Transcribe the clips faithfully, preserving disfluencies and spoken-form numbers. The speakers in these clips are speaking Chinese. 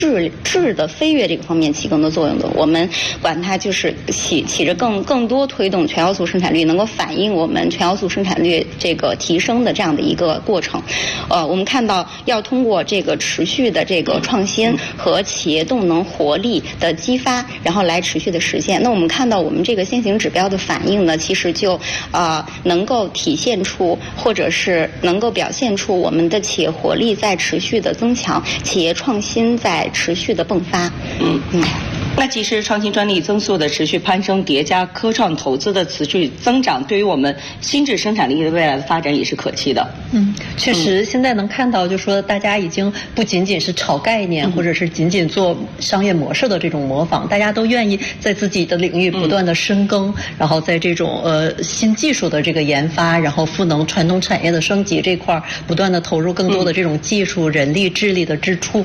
质质的飞跃这个方面起更多作用的，我们管它就是起起着更更多推动全要素生产率，能够反映我们全要素生产率这个提升的这样的一个过程。呃，我们看到要通过这个持续的这个创新和企业动能活力的激发，然后来持续的实现。那我们看到我们这个先行指标的反应呢，其实就啊、呃、能够体现出，或者是能够表现出我们的企业活力在持续的增强，企业创新在持续的迸发。 嗯嗯。那其实创新专利增速的持续攀升，叠加科创投资的持续增长，对于我们新质生产力的未来的发展也是可期的。 嗯，确实，现在能看到，就说大家已经不仅仅是炒概念，嗯、或者是仅仅做商业模式的这种模仿，大家都愿意在自己的领域不断的深耕，嗯、然后在这种呃新技术的这个研发，然后赋能传统产业的升级这块，不断的投入更多的这种技术、嗯、人力、智力的支出。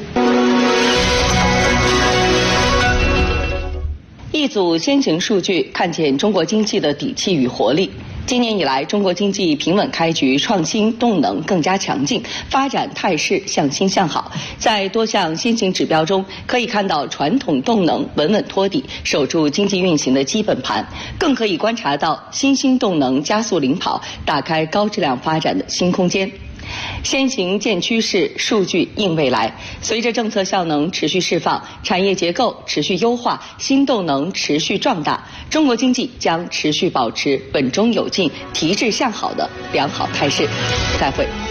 一组先行数据看见中国经济的底气与活力。今年以来，中国经济平稳开局，创新动能更加强劲，发展态势向新向好。在多项先行指标中，可以看到传统动能稳稳托底，守住经济运行的基本盘，更可以观察到新兴动能加速领跑，打开高质量发展的新空间。先行见趋势，数据应未来。随着政策效能持续释放，产业结构持续优化，新动能持续壮大，中国经济将持续保持稳中有进、提质向好的良好态势。再会。